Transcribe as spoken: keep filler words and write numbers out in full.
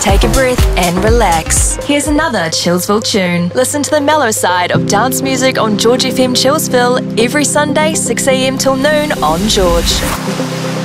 take a breath and relax. Here's another Chillsville tune. Listen to the mellow side of dance music on George F M Chillsville every Sunday six a m till noon on George.